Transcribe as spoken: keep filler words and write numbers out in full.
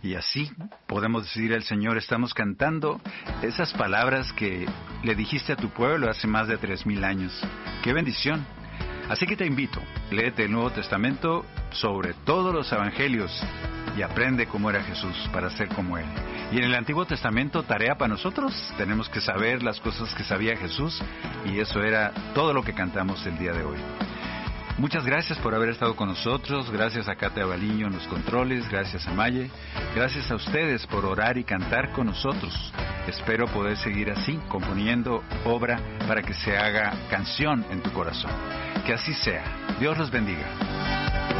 Y así podemos decir al Señor, estamos cantando esas palabras que le dijiste a tu pueblo hace más de tres mil años. ¡Qué bendición! Así que te invito, léete el Nuevo Testamento, sobre todos los evangelios, y aprende cómo era Jesús para ser como Él. Y en el Antiguo Testamento, tarea para nosotros, tenemos que saber las cosas que sabía Jesús, y eso era todo lo que cantamos el día de hoy. Muchas gracias por haber estado con nosotros, gracias a Kate Abaliño en los controles, gracias a Maye, gracias a ustedes por orar y cantar con nosotros. Espero poder seguir así, componiendo obra para que se haga canción en tu corazón. Que así sea. Dios los bendiga.